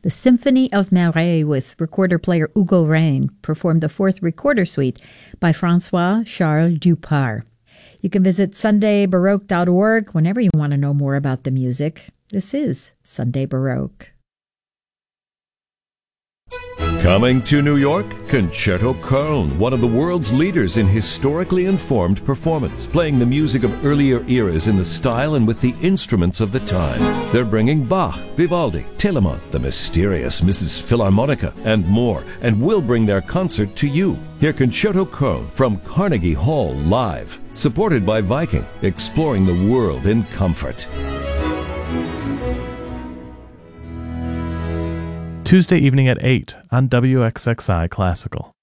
The Symphony of Marais with recorder-player Hugo Rein performed the fourth recorder suite by François-Charles Dupart. You can visit SundayBaroque.org whenever you want to know more about the music. This is Sunday Baroque. Coming to New York, Concerto Köln, one of the world's leaders in historically informed performance, playing the music of earlier eras in the style and with the instruments of the time. They're bringing Bach, Vivaldi, Telemann, the mysterious Mrs. Philharmonica, and more, and will bring their concert to you. Hear Concerto Köln from Carnegie Hall live, supported by Viking, exploring the world in comfort. Tuesday evening at 8 on WXXI Classical.